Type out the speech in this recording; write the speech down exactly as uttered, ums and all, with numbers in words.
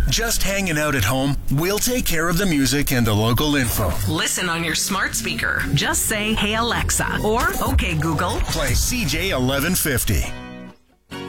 Just hanging out at home? We'll take care of the music and the local info. Listen on your smart speaker. Just say, "Hey Alexa," or "Okay Google." Play C J eleven fifty.